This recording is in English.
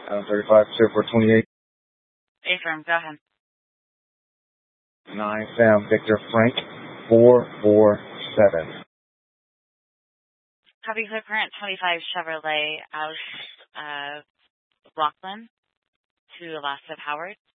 35, 0428. Affirm, go ahead. 9 Sam Victor Frank 447. Copy clear current 25 Chevrolet out Rockland to Alaska Howard.